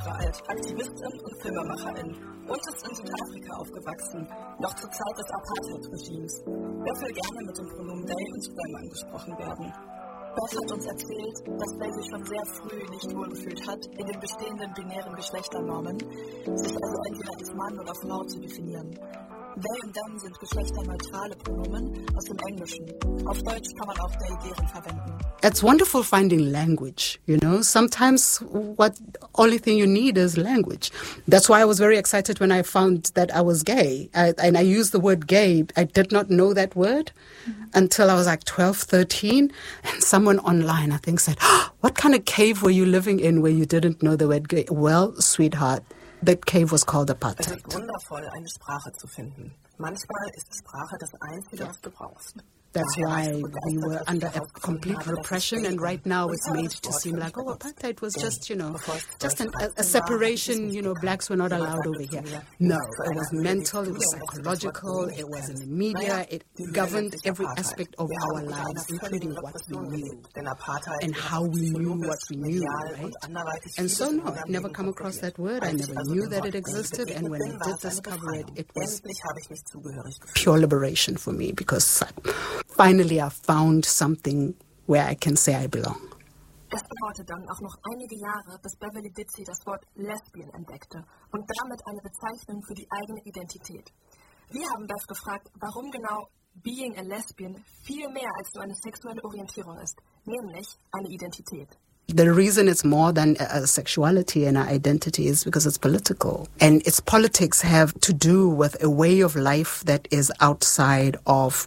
Jahre alt, Aktivistin und Filmemacherin und ist in Südafrika aufgewachsen, noch zur Zeit des Apartheid-Regimes. Beth will gerne mit dem Pronomen they und them angesprochen werden. Beth hat uns erzählt, dass Beth sich schon sehr früh nicht wohlgefühlt hat, in den bestehenden binären Geschlechternormen, sich also entweder als Mann oder Frau zu definieren. They und them sind geschlechterneutrale Pronomen aus dem Englischen. Auf Deutsch kann man auch they, deren verwenden. It's wonderful finding language, you know. Sometimes what only thing you need is language. That's why I was very excited when I found that I was gay. And I used the word gay. I did not know that word until I was like 12, 13. And someone online, I think, said, oh, what kind of cave were you living in where you didn't know the word gay? Well, sweetheart, that cave was called apartheid. Es ist wundervoll, eine Sprache zu finden. Manchmal ist Sprache das Einzige, was du brauchst. That's why we were under a complete repression, and right now it's made to seem like, oh, apartheid was just, you know, just a separation, you know, blacks were not allowed over here. No, it was mental, it was psychological, it was in the media, it governed every aspect of our lives, including what we knew and how we knew what we knew, right? And so, no, I never come across that word, I never knew that it existed, and when I did discover it, it was pure liberation for me, because finally I found something where I can say I belong. Es dauerte dann auch noch einige Jahre, bis Beverly Ditsey das Wort Lesbian entdeckte und damit eine Bezeichnung für die eigene Identität. Wir haben Beth gefragt, warum genau being a lesbian viel mehr als nur eine sexuelle Orientierung ist, nämlich eine Identität. The reason it's more than a sexuality and an identity is because it's political. And its politics have to do with a way of life that is outside of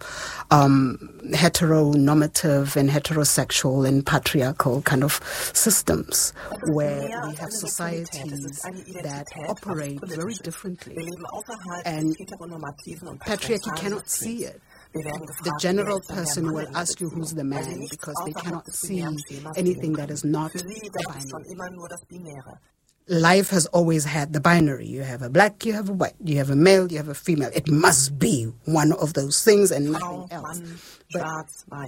heteronormative and heterosexual and patriarchal kind of systems, where we have societies that operate very differently. And patriarchy cannot see it. The general person will ask you who's the man because they cannot see anything that is not binary. Life has always had the binary. You have a black, you have a white, you have a male, you have a female. It must be one of those things and nothing else. But,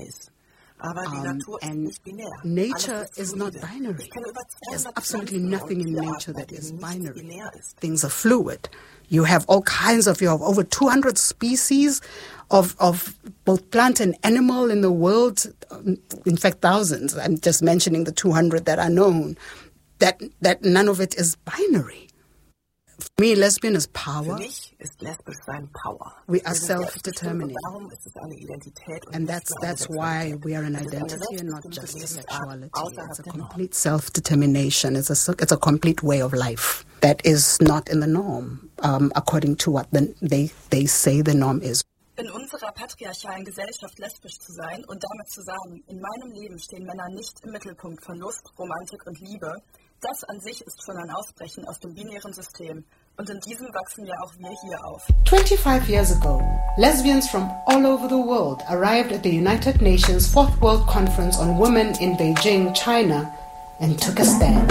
and nature is not binary. There's absolutely nothing in nature that is binary. Things are fluid. You have all kinds of, you have over 200 species of both plant and animal in the world, in fact thousands. I'm just mentioning the 200 that are known, that none of it is binary. For me, lesbian is power. We are self-determining. And that's why we are an identity and not just a sexuality. It's a complete self-determination. It's a complete way of life that is not in the norm, according to what they say the norm is. In unserer patriarchalen Gesellschaft lesbisch zu sein und damit zu sagen, in meinem Leben stehen Männer nicht im Mittelpunkt von Lust, Romantik und Liebe, das an sich ist schon ein Ausbrechen aus dem binären System. Und in diesem wachsen ja auch wir hier auf. 25 years ago, lesbians from all over the world arrived at the United Nations Fourth World Conference on Women in Beijing, China, and took a stand.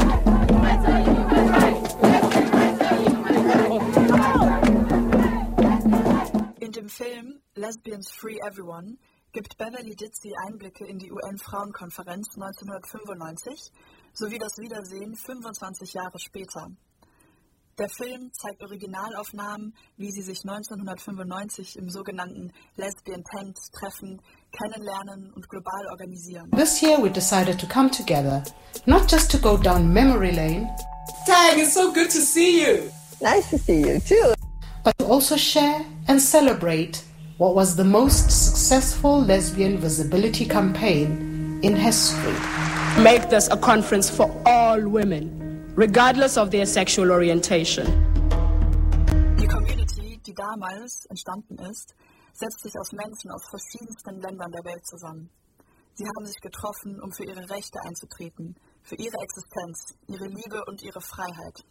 In dem Film Lesbians Free Everyone gibt Beverly Ditsey Einblicke in die UN-Frauenkonferenz 1995 sowie das Wiedersehen 25 Jahre später. Der Film zeigt Originalaufnahmen, wie sie sich 1995 im sogenannten Lesbian Tent treffen, kennenlernen und global organisieren. This year we decided to come together, not just to go down memory lane. Tag, it's so good to see you. Nice to see you too. But to also share and celebrate what was the most successful lesbian visibility campaign in history. Make this a conference for all women, regardless of their sexual orientation. Die Community, die damals entstanden ist, setzt sich aus Menschen aus verschiedensten Ländern der Welt zusammen. Sie haben sich getroffen, um für ihre Rechte einzutreten, für ihre Existenz, ihre Liebe und ihre Freiheit.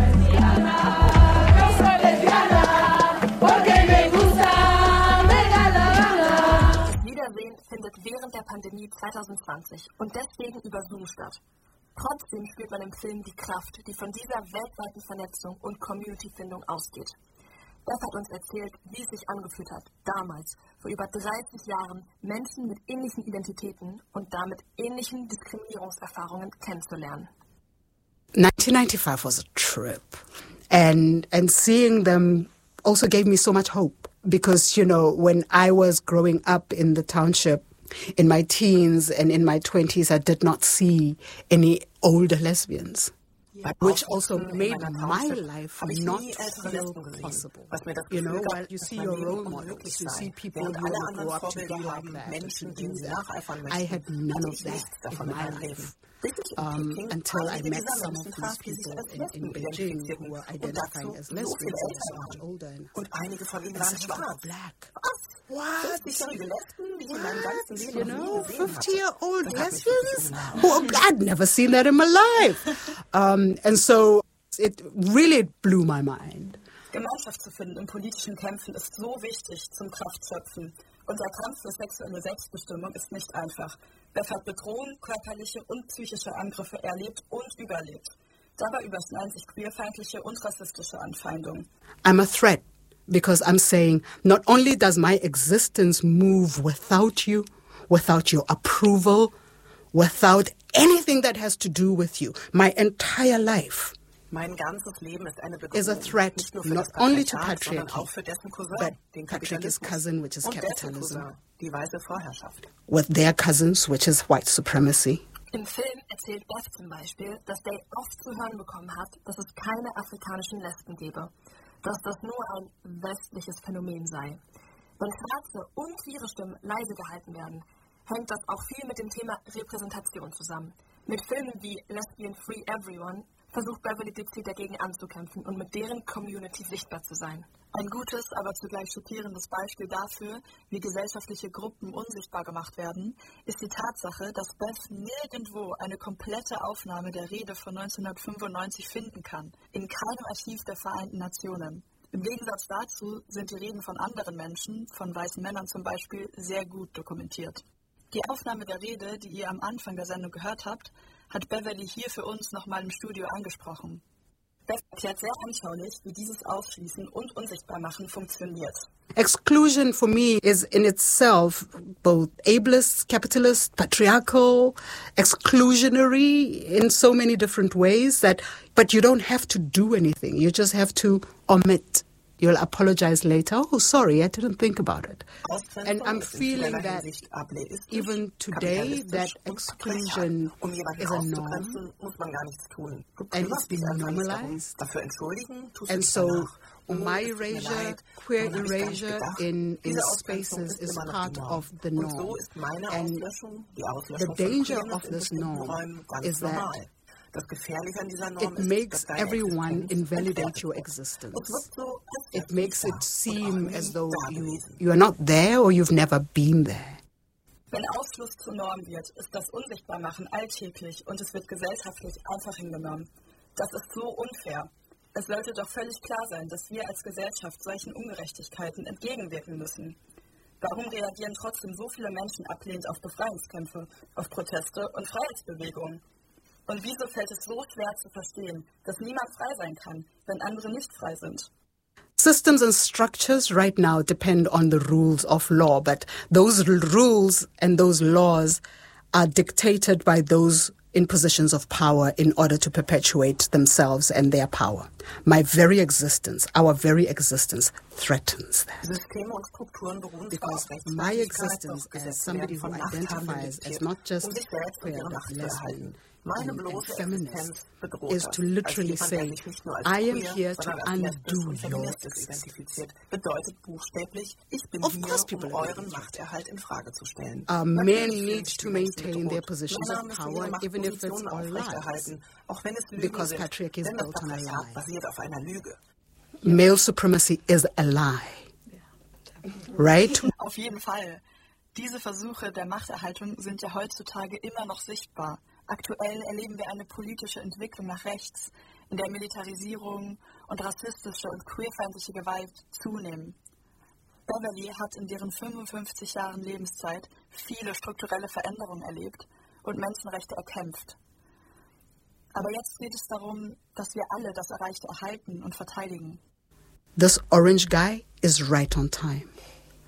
Das Wiedersehen findet während der Pandemie 2020 und deswegen über Zoom statt. Trotzdem spürt man im Film die Kraft, die von dieser weltweiten Vernetzung und Community-Findung ausgeht. Beth hat uns erzählt, wie es sich angefühlt hat, damals, vor über 30 Jahren, Menschen mit ähnlichen Identitäten und damit ähnlichen Diskriminierungserfahrungen kennenzulernen. 1995 was a trip. And seeing them also gave me so much hope because, when I was growing up in the township, in my teens and in my 20s, I did not see any older lesbians. Which also made my life not feel possible. While you see your role models, you see people who will grow up to be like that, to do that. I had none of that in my life. Until I met some of these people in Beijing who were identifying as lesbians and so much older. And some of them were black. What? 50-year-old lesbians? I'd never seen that in my life. And so it really blew my mind. Gemeinschaft zu finden in politischen Kämpfen ist so wichtig zum Kraftschöpfen. Und der Kampf für sexuelle Selbstbestimmung ist nicht einfach. Beth hat Bedrohung, körperliche und psychische Angriffe erlebt und überlebt. Dabei überschneiden sich queerfeindliche und rassistische Anfeindungen. I'm a threat because I'm saying not only does my existence move without you, without your approval, without anything that has to do with you, my entire life is a threat not only to patriarchy, but patriarchy's cousin, which is capitalism, with their cousins, which is white supremacy. Im Film erzählt Beth zum Beispiel, dass Day oft zu hören bekommen hat, dass es keine afrikanischen Lesben gebe, dass das nur ein westliches Phänomen sei. Wenn schwarze und queere Stimmen leise gehalten werden, hängt das auch viel mit dem Thema Repräsentation zusammen. Mit Filmen wie Lesbian Free Everyone versucht Beverly Dixie dagegen anzukämpfen und mit deren Community sichtbar zu sein. Ein gutes, aber zugleich schockierendes Beispiel dafür, wie gesellschaftliche Gruppen unsichtbar gemacht werden, ist die Tatsache, dass Beth nirgendwo eine komplette Aufnahme der Rede von 1995 finden kann, in keinem Archiv der Vereinten Nationen. Im Gegensatz dazu sind die Reden von anderen Menschen, von weißen Männern zum Beispiel, sehr gut dokumentiert. Die Aufnahme der Rede, die ihr am Anfang der Sendung gehört habt, hat Beverly hier für uns nochmal im Studio angesprochen. Beth erklärt sehr anschaulich, wie dieses Ausschließen und Unsichtbarmachen funktioniert. Exclusion for me is in itself both ableist, capitalist, patriarchal, exclusionary in so many different ways but you don't have to do anything. You just have to omit. You'll apologize later. Oh, sorry, I didn't think about it. And I'm feeling that even today, that exclusion is a norm. And it's been normalized. And so my erasure, queer erasure in spaces is part of the norm. And the danger of this norm is that it makes everyone invalidate your existence. It makes it seem as though you are not there or you've never been there. Wenn Ausschluss zur Norm wird, ist das Unsichtbarmachen alltäglich und es wird gesellschaftlich einfach hingenommen. Das ist so unfair. Es sollte doch völlig klar sein, dass wir als Gesellschaft solchen Ungerechtigkeiten entgegenwirken müssen. Warum reagieren trotzdem so viele Menschen ablehnend auf Befreiungskämpfe, auf Proteste und Freiheitsbewegungen? Und wieso fällt es so schwer zu verstehen, dass niemand frei sein kann, wenn andere nicht frei sind? Systems and structures right now depend on the rules of law, but those rules and those laws are dictated by those in positions of power in order to perpetuate themselves and their power. My very existence, our very existence, threatens that. Because my existence as somebody who identifies as not just queer but lesbian and feminist is to literally say, I am here to undo your existence. Of course people are men need to maintain their positions of power even if it's all lies, because patriarchy is built on a lie. Male supremacy is a lie. Right? Auf jeden Fall. Diese Versuche der Machterhaltung sind ja heutzutage immer noch sichtbar. Aktuell erleben wir eine politische Entwicklung nach rechts, in der Militarisierung und rassistische und queerfeindliche Gewalt zunehmen. Beverly hat in deren 55 Jahren Lebenszeit viele strukturelle Veränderungen erlebt und Menschenrechte erkämpft. Aber jetzt geht es darum, dass wir alle das Erreichte erhalten und verteidigen. This orange guy is right on time.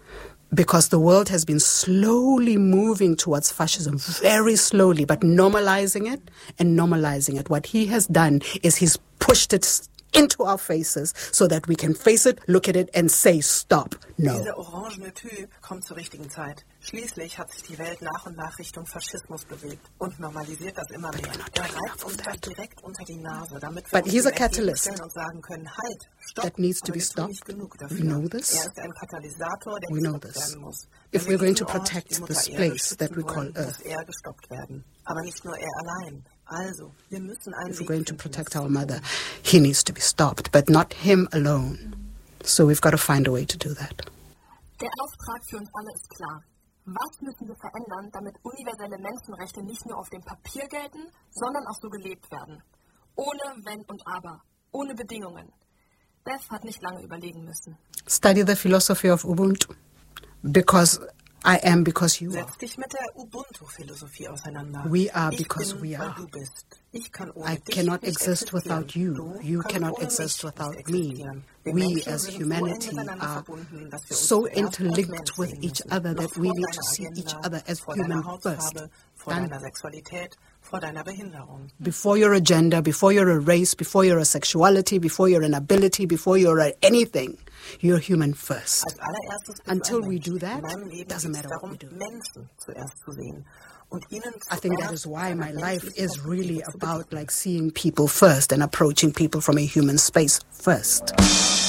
because the world has been slowly moving towards fascism, very slowly, but normalizing it and normalizing it. What he has done is he's pushed it into our faces so that we can face it, look at it and say stop. No. Dieser orangene Typ kommt zur richtigen Zeit. Schließlich hat sich die Welt nach und nach Richtung Faschismus bewegt und normalisiert das immer mehr. Er reibt uns das direkt unter die Nase, damit wir uns entgegenstellen und sagen können, halt, stopp, that needs to be stopped. We know this. Er ist ein Katalysator, der gestoppt werden muss. If we're going to protect this place that we call Earth, muss er gestoppt werden. Aber nicht nur er allein. Also, wir müssen einen if we're going to protect our mother, he needs to be stopped, but not him alone. So we've got to find a way to do that. Der Auftrag für uns alle ist klar. Was müssen wir verändern, damit universelle Menschenrechte nicht nur auf dem Papier gelten, sondern auch so gelebt werden? Ohne Wenn und Aber, ohne Bedingungen. Beth hat nicht lange überlegen müssen. Study the philosophy of Ubuntu. Because I am, because you are. Setz dich mit der Ubuntu-Philosophie auseinander. We are because we are. Du bist. Ich kann ohne I dich cannot nicht exist without you. Du You kannst cannot ohne exist mich without nicht me. existieren. Wir We Menschen as sind so humanity eng miteinander are verbunden, dass wir uns so zuerst als interlinked Mensch with sehen each müssen. other Noch that we vor need deiner to see each Agenda, other as vor deiner human first. Hautfarbe, vor Dann deiner Sexualität, vor deiner Behinderung. before your agenda, before you're a race, before you're a sexuality, before you're an ability, before you're anything, you're human first. Als allererstes bist Until du ein we Mensch. do that, In meinem Leben doesn't geht es matter what darum, we do. Menschen zuerst zu sehen. Und ihnen I think that zuerst is why my eine life menschliche is really Perspektive zu about begegnen. like seeing people first and approaching people from a human space first.